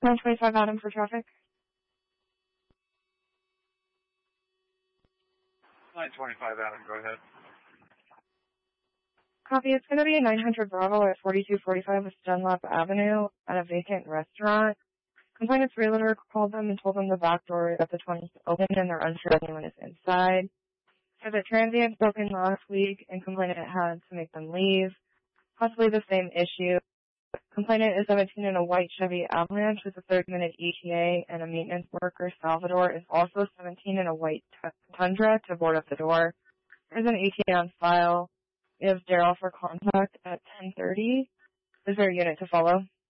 125 Adam for traffic. 925 Adam, go ahead. Copy. It's going to be a 900 Bravo at 4245 West Dunlap Avenue at a vacant restaurant. Complainant's realtor called them and told them the back door at the 20th is open and they're unsure anyone is inside. So the transient broke in last week and complainant had to make them leave. Possibly the same issue. Complainant is 17 in a white Chevy Avalanche with a 30-minute ETA, and a maintenance worker, Salvador, is also 17 in a white Tundra to board up the door. There's an ETA on file. We have Daryl for contact at 10:30. Is there a unit to follow?